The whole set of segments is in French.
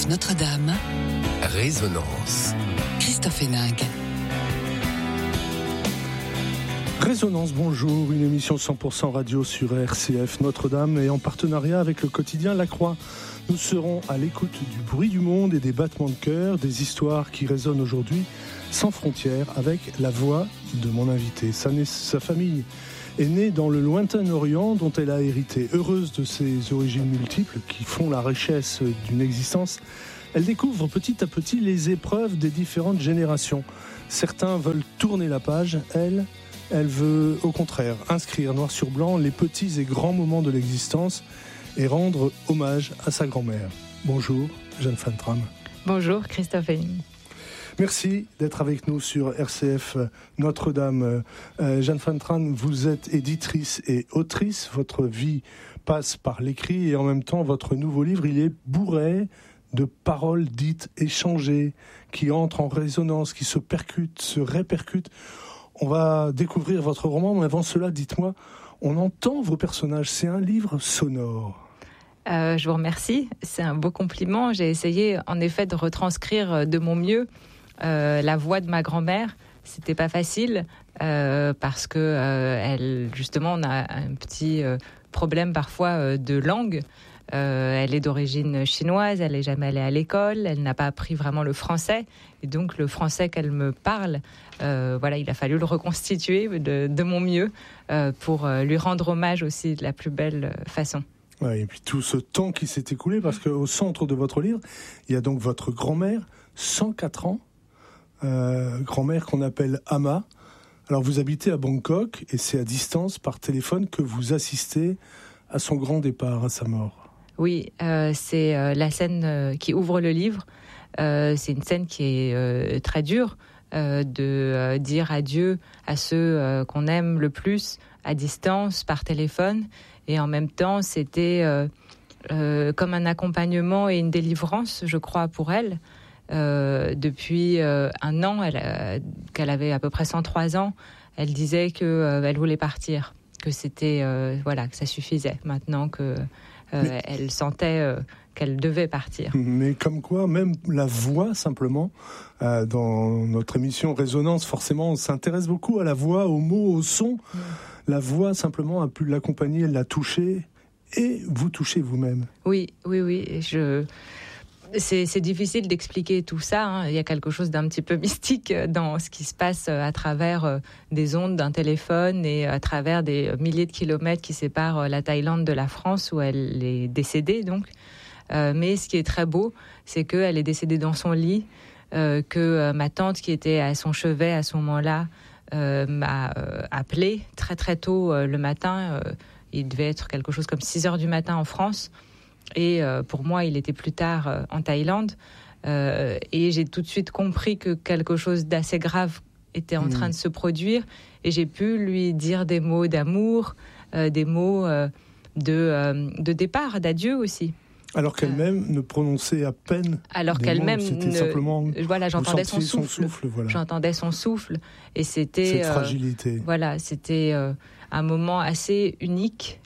RCF Notre-Dame. Résonance. Christophe Héninck. Résonance, bonjour, une émission 100% radio sur RCF Notre-Dame et en partenariat avec le quotidien La Croix. Nous serons à l'écoute du bruit du monde et des battements de cœur, des histoires qui résonnent aujourd'hui sans frontières avec la voix de mon invité. Sa famille est née dans le lointain Orient dont elle a hérité. Heureuse de ses origines multiples qui font la richesse d'une existence, elle découvre petit à petit les épreuves des différentes générations. Certains veulent tourner la page, elle veut au contraire inscrire noir sur blanc les petits et grands moments de l'existence et rendre hommage à sa grand-mère. Bonjour, Jeanne Van Tram. Bonjour, Christophe Héninck. Merci d'être avec nous sur RCF Notre-Dame. Jeanne Van Tram, vous êtes éditrice et autrice. Votre vie passe par l'écrit et en même temps, votre nouveau livre, il est bourré de paroles dites, échangées, qui entrent en résonance, qui se percutent, se répercutent. On va découvrir votre roman, mais avant cela, dites-moi, on entend vos personnages, c'est un livre sonore. Je vous remercie, c'est un beau compliment. J'ai essayé en effet de retranscrire de mon mieux la voix de ma grand-mère. C'était pas facile parce que elle, justement, on a un petit problème parfois de langue. Elle est d'origine chinoise, elle n'est jamais allée à l'école, elle n'a pas appris vraiment le français. Et donc le français qu'elle me parle, il a fallu le reconstituer de mon mieux pour lui rendre hommage aussi de la plus belle façon. Ouais, et puis tout ce temps qui s'est écoulé, parce qu'au centre de votre livre, il y a donc votre grand-mère, 104 ans, grand-mère qu'on appelle Ama. Alors vous habitez à Bangkok et c'est à distance, par téléphone, que vous assistez à son grand départ, à sa mort. Oui, c'est la scène qui ouvre le livre. C'est une scène qui est très dure, de dire adieu à ceux qu'on aime le plus à distance, par téléphone. Et en même temps, c'était comme un accompagnement et une délivrance, je crois, pour elle. Depuis un an, qu'elle avait à peu près 103 ans, elle disait qu'elle voulait partir, que c'était que ça suffisait maintenant que elle sentait qu'elle devait partir. Mais comme quoi, même la voix, simplement, dans notre émission Résonance, forcément, on s'intéresse beaucoup à la voix, aux mots, au son. La voix, simplement, a pu l'accompagner, elle l'a touchée, et vous touchez vous-même. Oui. C'est difficile d'expliquer tout ça, hein. Il y a quelque chose d'un petit peu mystique dans ce qui se passe à travers des ondes d'un téléphone et à travers des milliers de kilomètres qui séparent la Thaïlande de la France où elle est décédée. Donc. Mais ce qui est très beau, c'est qu'elle est décédée dans son lit, que ma tante qui était à son chevet à ce moment-là m'a appelée très très tôt le matin. Il devait être quelque chose comme 6h du matin en France. Et pour moi, il était plus tard en Thaïlande. Et j'ai tout de suite compris que quelque chose d'assez grave était en train de se produire. Et j'ai pu lui dire des mots d'amour, des mots de départ, d'adieu aussi. Alors qu'elle-même ne prononçait à peine. Alors qu'elle-même simplement. Voilà, j'entendais son souffle. Voilà. J'entendais son souffle. Et c'était. Cette fragilité. C'était un moment assez unique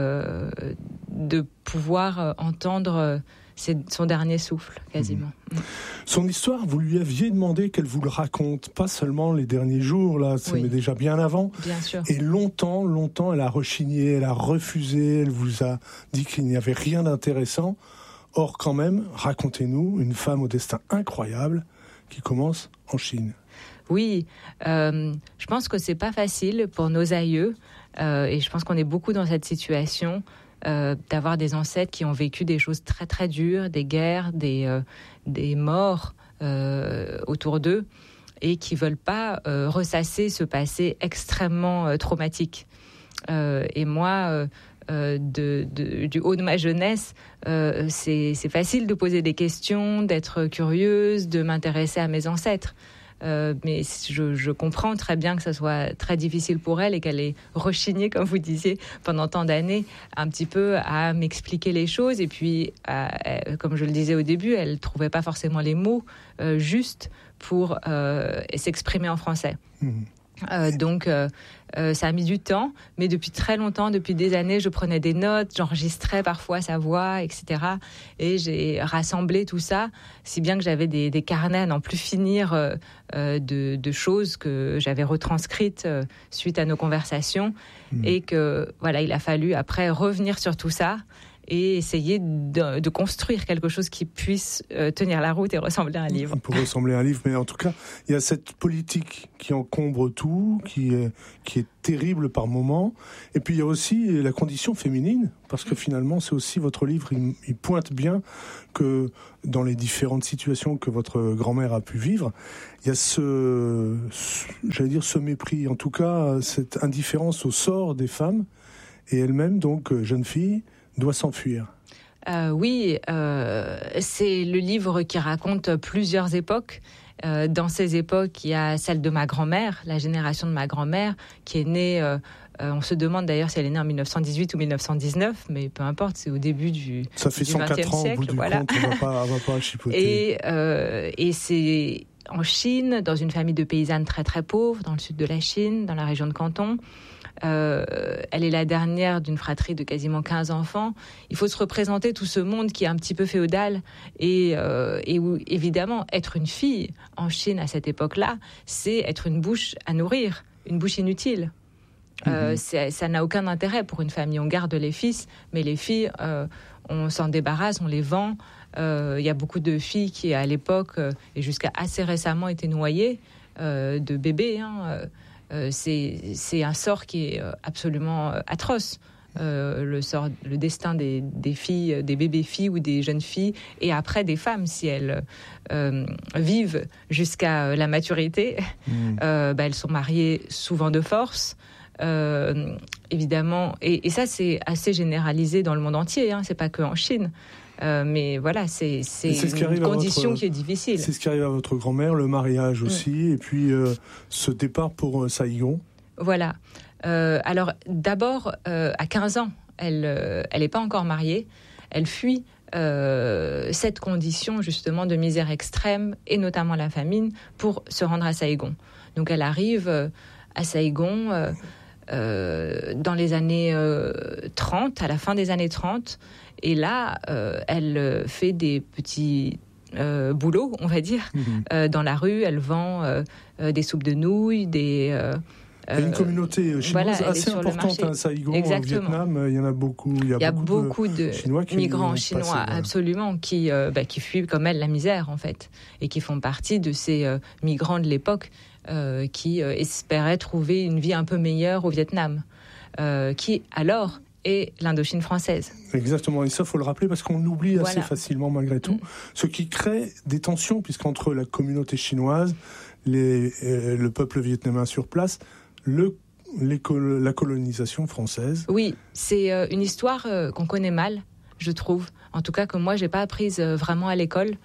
de pouvoir entendre son dernier souffle, quasiment. Son histoire, vous lui aviez demandé qu'elle vous le raconte, pas seulement les derniers jours, là, mais déjà bien avant. Bien sûr. Et longtemps, elle a rechigné, elle a refusé, elle vous a dit qu'il n'y avait rien d'intéressant. Or, quand même, racontez-nous, une femme au destin incroyable qui commence en Chine. Oui, je pense que c'est pas facile pour nos aïeux, et je pense qu'on est beaucoup dans cette situation. D'avoir des ancêtres qui ont vécu des choses très très dures, des guerres, des morts autour d'eux et qui veulent pas ressasser ce passé extrêmement traumatique. Et moi, du haut de ma jeunesse, c'est facile de poser des questions, d'être curieuse, de m'intéresser à mes ancêtres. Mais je comprends très bien que ça soit très difficile pour elle et qu'elle ait rechigné, comme vous disiez, pendant tant d'années, un petit peu à m'expliquer les choses. Et puis, comme je le disais au début, elle ne trouvait pas forcément les mots justes pour s'exprimer en français. Donc, ça a mis du temps, mais depuis très longtemps, depuis des années, je prenais des notes, j'enregistrais parfois sa voix, etc. Et j'ai rassemblé tout ça, si bien que j'avais des carnets à n'en plus finir de choses que j'avais retranscrites suite à nos conversations. Et que, voilà, il a fallu après revenir sur tout ça et essayer de construire quelque chose qui puisse tenir la route et ressembler à un livre. Pour ressembler à un livre, mais en tout cas, il y a cette politique qui encombre tout, qui est terrible par moments. Et puis il y a aussi la condition féminine, parce que finalement, c'est aussi votre livre, il pointe bien que dans les différentes situations que votre grand-mère a pu vivre, il y a ce mépris, en tout cas, cette indifférence au sort des femmes, et elle-même, donc, jeune fille, doit s'enfuir. Oui, c'est le livre qui raconte plusieurs époques. Dans ces époques, il y a celle de ma grand-mère, la génération de ma grand-mère, qui est née, on se demande d'ailleurs si elle est née en 1918 ou 1919, mais peu importe, c'est au début du Ça fait 104 ans, au bout du compte, on va pas chipoter. Et c'est en Chine, dans une famille de paysannes très très pauvres, dans le sud de la Chine, dans la région de Canton. Elle est la dernière d'une fratrie de quasiment 15 enfants. Il faut se représenter tout ce monde qui est un petit peu féodal et où, évidemment, être une fille en Chine à cette époque-là, c'est être une bouche à nourrir, une bouche inutile. Ça n'a aucun intérêt pour une famille. On garde les fils, mais les filles, on s'en débarrasse, on les vend. Il y a beaucoup de filles qui, à l'époque, et jusqu'à assez récemment, étaient noyées de bébés, c'est un sort qui est absolument atroce. Le destin des filles, des bébés filles ou des jeunes filles, et après des femmes, si elles vivent jusqu'à la maturité, elles sont mariées souvent de force. Évidemment, et ça c'est assez généralisé dans le monde entier, c'est pas que en Chine. Mais voilà, c'est une condition qui est difficile. C'est ce qui arrive à votre grand-mère, le mariage aussi, et puis ce départ pour Saïgon. Voilà. Alors d'abord, à 15 ans, elle n'est pas encore mariée. Elle fuit cette condition justement de misère extrême, et notamment la famine, pour se rendre à Saïgon. Donc elle arrive à Saïgon dans les années 30, à la fin des années 30. Et là, elle fait des petits boulots, on va dire. Dans la rue, elle vend des soupes de nouilles, il y a une communauté chinoise assez importante à Saïgon, au Vietnam. Il y en a beaucoup. Il y a beaucoup de migrants chinois, absolument, qui fuient comme elle la misère, en fait, et qui font partie de ces migrants de l'époque qui espéraient trouver une vie un peu meilleure au Vietnam, qui alors est l'Indochine française. Exactement, et ça, il faut le rappeler parce qu'on oublie assez facilement malgré tout, ce qui crée des tensions, puisqu'entre la communauté chinoise, le peuple vietnamien sur place, la colonisation française. Oui, c'est une histoire qu'on connaît mal, je trouve. En tout cas, que moi, je n'ai pas apprise vraiment à l'école,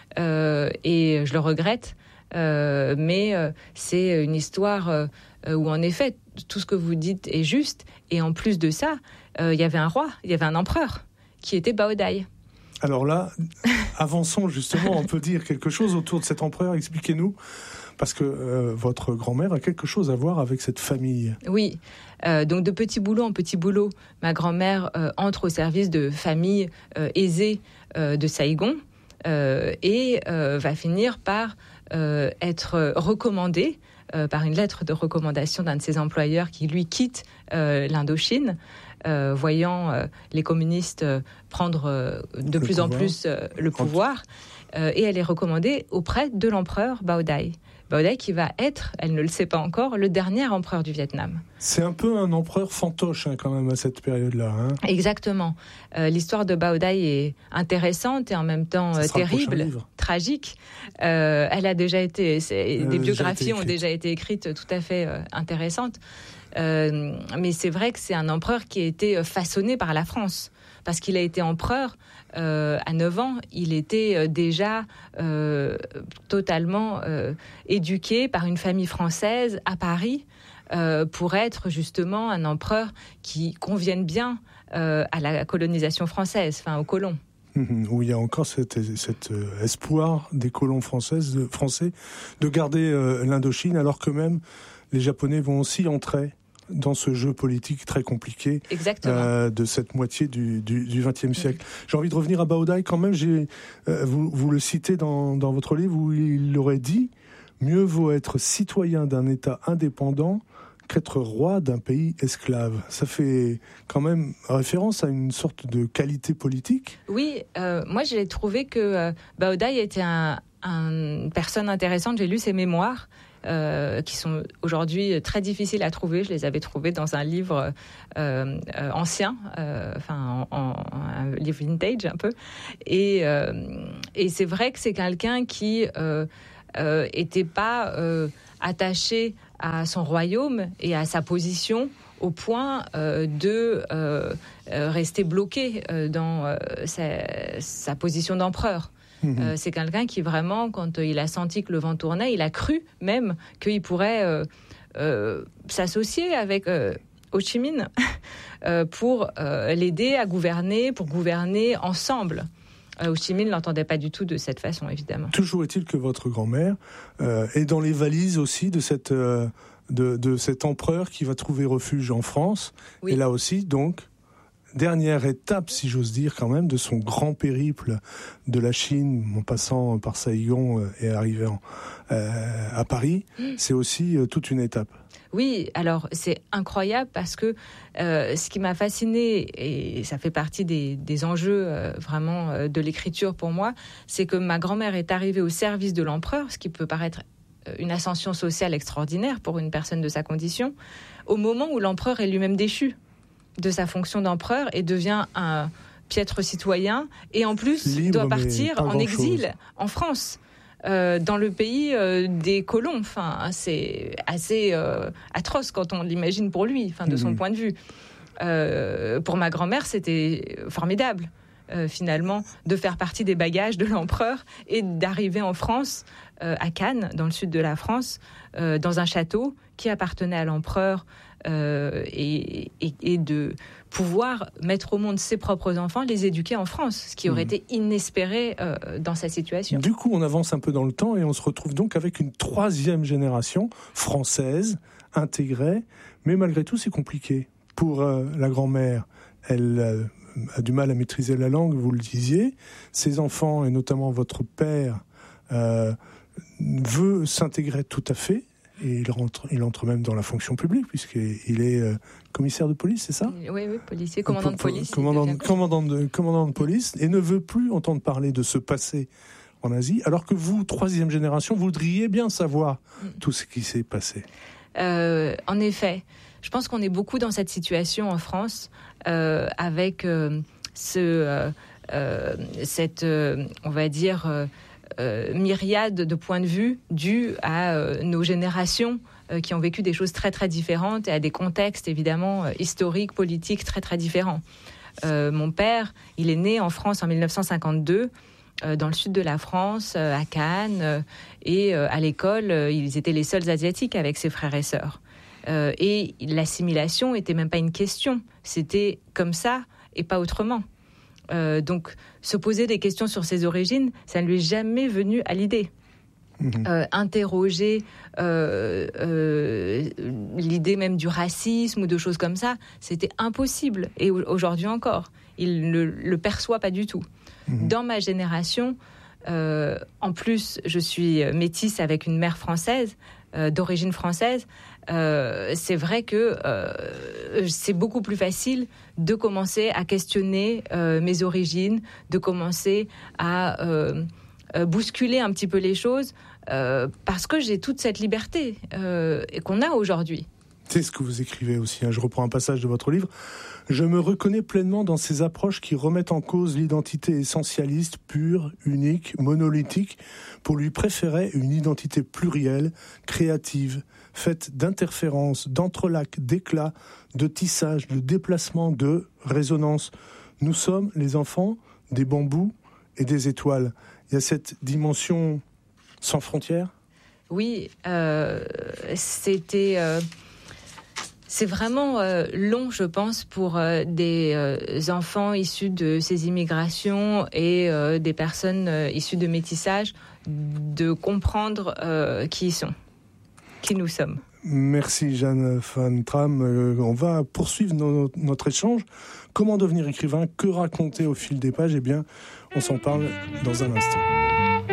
et je le regrette. Mais c'est une histoire où, en effet, tout ce que vous dites est juste. Et en plus de ça, il y avait un roi, il y avait un empereur, qui était Bao Dai. Alors là, avançons justement, on peut dire quelque chose autour de cet empereur, expliquez-nous, parce que votre grand-mère a quelque chose à voir avec cette famille. Oui, donc de petit boulot en petit boulot, ma grand-mère entre au service de familles aisées de Saïgon et va finir par être recommandée par une lettre de recommandation d'un de ses employeurs qui lui quitte l'Indochine, voyant les communistes prendre de plus en plus le pouvoir. Et elle est recommandée auprès de l'empereur Bao Dai. Bao Dai qui va être, elle ne le sait pas encore, le dernier empereur du Vietnam. C'est un peu un empereur fantoche quand même à cette période-là. Exactement. L'histoire de Bao Dai est intéressante et en même temps terrible, tragique. Elle a déjà été, des biographies ont déjà été écrites tout à fait intéressantes. Mais c'est vrai que c'est un empereur qui a été façonné par la France. Parce qu'il a été empereur à 9 ans, il était déjà totalement éduqué par une famille française à Paris pour être justement un empereur qui convienne bien à la colonisation française, enfin aux colons. Où il y a encore cet espoir des colons français de garder l'Indochine, alors que même les Japonais vont aussi entrer dans ce jeu politique très compliqué de cette moitié du XXe siècle. J'ai envie de revenir à Baodaï quand même. Vous le citez dans votre livre où il aurait dit « Mieux vaut être citoyen d'un État indépendant qu'être roi d'un pays esclave ». Ça fait quand même référence à une sorte de qualité politique. Oui, moi j'ai trouvé que Baodaï était une personne intéressante. J'ai lu ses mémoires. Qui sont aujourd'hui très difficiles à trouver. Je les avais trouvés dans un livre ancien, un livre vintage un peu. Et c'est vrai que c'est quelqu'un qui était pas attaché à son royaume et à sa position au point de rester bloqué dans sa position d'empereur. C'est quelqu'un qui vraiment, quand il a senti que le vent tournait, il a cru même qu'il pourrait s'associer avec Ho Chi Minh pour l'aider à gouverner, pour gouverner ensemble. Ho Chi Minh ne l'entendait pas du tout de cette façon, évidemment. Toujours est-il que votre grand-mère est dans les valises aussi de cet empereur qui va trouver refuge en France. Oui. Et là aussi, donc, dernière étape, si j'ose dire quand même, de son grand périple de la Chine, en passant par Saïgon et arrivant à Paris, c'est aussi toute une étape. Oui, alors c'est incroyable parce que ce qui m'a fascinée, et ça fait partie des enjeux vraiment de l'écriture pour moi, c'est que ma grand-mère est arrivée au service de l'empereur, ce qui peut paraître une ascension sociale extraordinaire pour une personne de sa condition, au moment où l'empereur est lui-même déchu de sa fonction d'empereur et devient un piètre citoyen et en plus libre, doit partir en exil en France, dans le pays des colons. Enfin, c'est assez atroce quand on l'imagine pour lui, de son point de vue. Pour ma grand-mère, c'était formidable. Finalement, de faire partie des bagages de l'empereur et d'arriver en France, à Cannes, dans le sud de la France, dans un château qui appartenait à l'empereur, et de pouvoir mettre au monde ses propres enfants, les éduquer en France, ce qui aurait été inespéré dans sa situation. Du coup, on avance un peu dans le temps et on se retrouve donc avec une troisième génération française, intégrée, mais malgré tout, c'est compliqué. Pour la grand-mère, elle a du mal à maîtriser la langue, vous le disiez. Ses enfants, et notamment votre père, veut s'intégrer tout à fait. Et il entre même dans la fonction publique, puisqu'il est commissaire de police, c'est ça ? Oui, policier, commandant de police. Commandant de police, et ne veut plus entendre parler de ce passé en Asie, alors que vous, troisième génération, voudriez bien savoir tout ce qui s'est passé. En effet, je pense qu'on est beaucoup dans cette situation en France, avec cette, on va dire... myriade de points de vue dus à nos générations qui ont vécu des choses très très différentes et à des contextes évidemment historiques, politiques très très différents. Mon père, il est né en France en 1952 dans le sud de la France, à Cannes, et à l'école, ils étaient les seuls asiatiques avec ses frères et sœurs. Et l'assimilation n'était même pas une question, c'était comme ça et pas autrement. Donc, se poser des questions sur ses origines, ça ne lui est jamais venu à l'idée. Interroger l'idée même du racisme ou de choses comme ça, c'était impossible. Et aujourd'hui encore, il ne le perçoit pas du tout. Dans ma génération, en plus, je suis métisse avec une mère française, d'origine française. C'est vrai que c'est beaucoup plus facile de commencer à questionner mes origines, de commencer à bousculer un petit peu les choses, parce que j'ai toute cette liberté qu'on a aujourd'hui. C'est ce que vous écrivez aussi, je reprends un passage de votre livre. Je me reconnais pleinement dans ces approches qui remettent en cause l'identité essentialiste, pure, unique, monolithique, pour lui préférer une identité plurielle, créative, faite d'interférences, d'entrelacs, d'éclats, de tissage, de déplacement, de résonance. Nous sommes les enfants des bambous et des étoiles. Il y a cette dimension sans frontières ? Oui, c'est vraiment long, je pense, pour des enfants issus de ces immigrations et des personnes issues de métissage, de comprendre qui ils sont, qui nous sommes. Merci Jeanne Van Tram. On va poursuivre notre échange. Comment devenir écrivain? Que raconter au fil des pages? Eh bien, on s'en parle dans un instant.